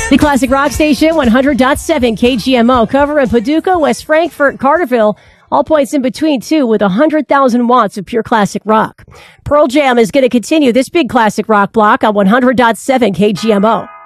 The Classic Rock Station, 100.7 KGMO. Cover in Paducah, West Frankfort, Carterville. All points in between, too, with 100,000 watts of pure classic rock. Pearl Jam is going to continue this big classic rock block on 100.7 KGMO.